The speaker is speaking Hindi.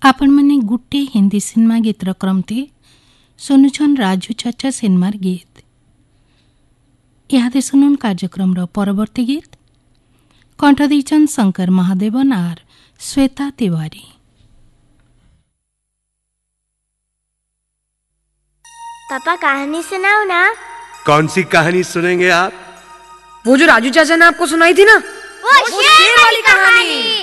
आपण मैंने गुट्टे हिंदी सिनेमा गीतर क्रमती सुनुछन राजू चाचा सिनेमार गीत। इहादे सुनुन कार्यक्रम परवर्ती गीत कंठ दीचन शंकर महादेवन और श्वेता तिवारी। पापा कहानी सुनाओ ना। कौन सी कहानी सुनेंगे आप? वो जो राजू चाचा ने आपको सुनाई थी ना, वो शेर वाली कहानी।